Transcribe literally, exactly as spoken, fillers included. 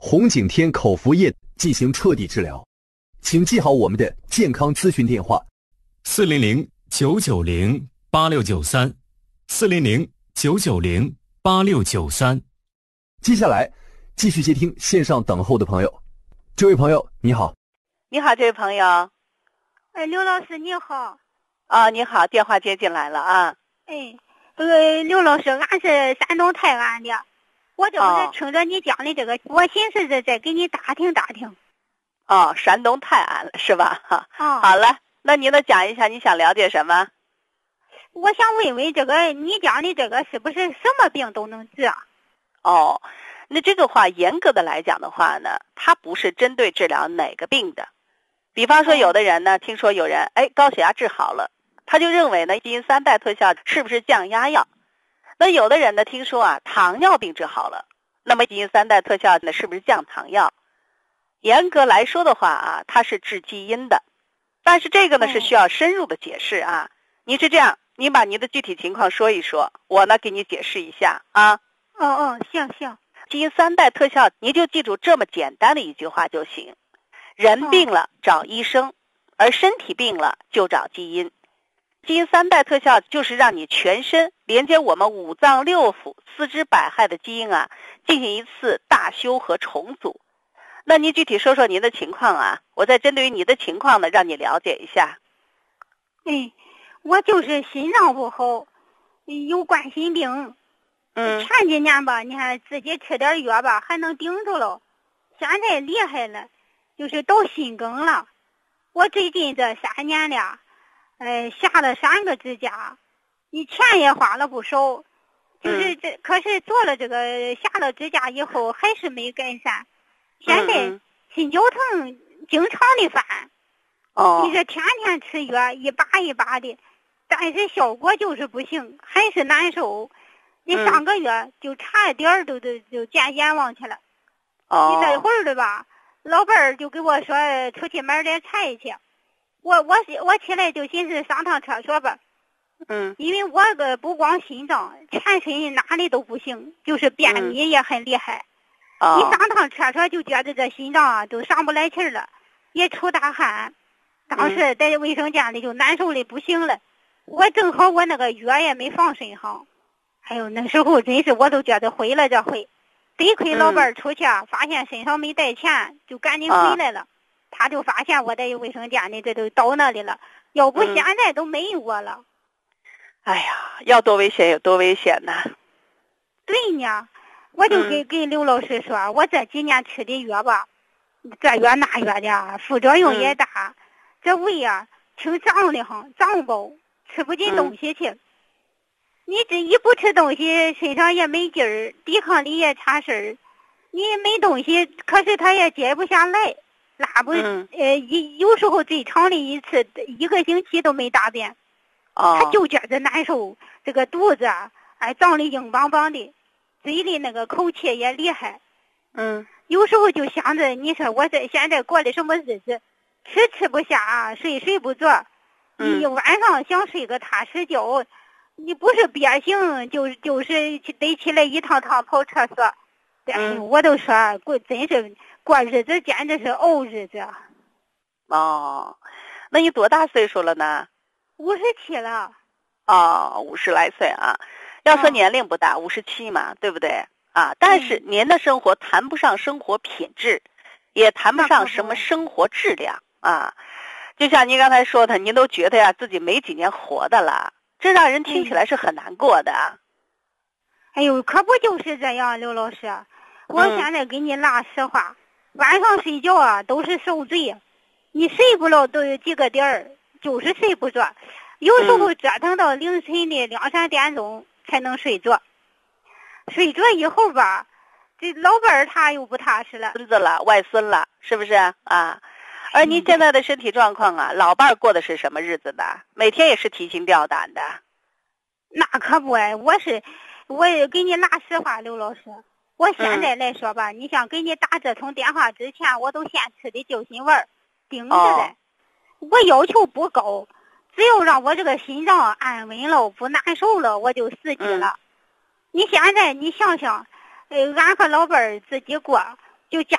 红景天口服液进行彻底治疗。请记好我们的健康咨询电话： 四零零九九零八六九三，四零零九九零八六九三。 接下来继续接听线上等候的朋友。这位朋友你好。 你好，这位朋友。 哎，刘老师你好。 啊，你好，电话接进来了啊。 哎，这个刘老师，俺是山东泰安的，我这不是听着你讲的这个，哦、我寻思着再给你打听打听。 哦，山东泰安是吧？哈、 哦， 好了，那您能讲一下你想了解什么？ 我想问问这个，你讲的这个是不是什么病都能治啊？ 哦，那这个话严格的来讲的话呢，它不是针对治疗哪个病的。比方说有的人呢，听说有人哎高血压治好了，他就认为呢基因三代特效是不是降压药？那有的人呢听说啊糖尿病治好了，那么基因三代特效呢是不是降糖药？严格来说的话啊，它是治基因的，但是这个呢是需要深入的解释啊。你是这样，你把您的具体情况说一说，我呢给你解释一下啊。 哦哦，行行。 基因三代特效，你就记住这么简单的一句话就行。人病了找医生，而身体病了就找基因。基因三代特效就是让你全身连接我们五脏六腑、四肢百骸的基因啊，进行一次大修和重组。那您具体说说您的情况啊，我再针对于你的情况呢，让你了解一下。 哎，我就是心脏不好，有冠心病。 嗯。 前几年吧，你看自己吃点药吧，还能顶住了。现在厉害了，就是到心梗了。我最近这三年了，呃，下了三个支架，你钱也花了不少。就是这，嗯、可是做了这个下了支架以后，还是没改善。现在心绞疼经常的犯， 哦， 你说天天吃药一把一把的，但是效果就是不行，还是难受。你上个月就差一点都都就见阎王去了。 哦， 你那会儿的吧，老伴儿就给我说出去买点菜去，我我我起来就寻思上趟厕所吧。 嗯， 因为我个不光心脏，全身哪里都不行，就是便秘也很厉害。 嗯、 一上趟厕所就觉得这心脏啊都上不来气儿了，也出大汗。当时在卫生间里就难受的不行了。我正好我那个药也没放身上，哎呦那时候真是我都觉得毁了这回。得亏老伴儿出去啊，发现身上没带钱，就赶紧回来了。他就发现我在卫生间里这都到那里了，要不现在都没我了。 哎呀，要多危险有多危险呢。 对呢，我就给、嗯、给刘老师说，我这几年吃的药吧，这药那药的副作用也大，嗯、这胃啊挺胀的慌，胀饱，吃不进东西去。嗯、你这一不吃东西，身上也没劲儿，抵抗力也差事儿。你没东西，可是他也接不下来，拉不、嗯、呃，有时候最长的一次一个星期都没大便。 哦， 他就觉得难受，这个肚子啊，哎，胀得硬邦邦的，嘴里那个口气也厉害。 嗯， 有时候就想着，你说我这现在过的什么日子，吃吃不下，睡睡不着， 嗯、 你晚上想睡个踏实觉，你不是憋醒，就就是得起来一趟趟跑厕所。 嗯， 我都说过，真是过日子简直是熬日子。 哦，那你多大岁数了呢？ 五十七了。 哦，五十来岁啊，要说年龄不大，五十七嘛，对不对啊？但是您的生活谈不上生活品质，也谈不上什么生活质量啊。就像您刚才说的，您都觉得呀自己没几年活的了，这让人听起来是很难过的。 嗯、哎呦，可不就是这样，刘老师，我现在给你拉实话，嗯、晚上睡觉啊都是受罪，你睡不了都有几个点儿。就是睡不着，有时候折腾到凌晨的两三点钟才能睡着。嗯、睡着以后吧，这老伴儿他又不踏实了， 孙子了，外孙了，是不是啊？而您现在的身体状况啊，嗯、老伴儿过的是什么日子呢？每天也是提心吊胆的。 那可不哎，我是我也给你拉实话，刘老师，我现在来说吧，嗯、你想给你打这通电话之前，我都先吃的救心丸，顶着嘞。哦，我要求不高，只要让我这个心脏安稳了，不难受了，我就死机了。嗯、你现在你想想，呃，俺和老伴儿自己过，就家